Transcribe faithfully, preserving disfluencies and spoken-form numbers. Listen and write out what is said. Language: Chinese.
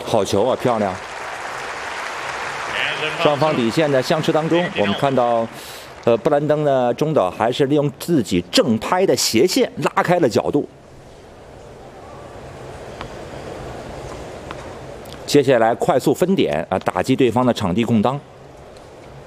好球啊，漂亮！双方底线的相持当中，我们看到，呃，布兰登的中岛还是利用自己正拍的斜线拉开了角度。接下来快速分点啊，打击对方的场地空当。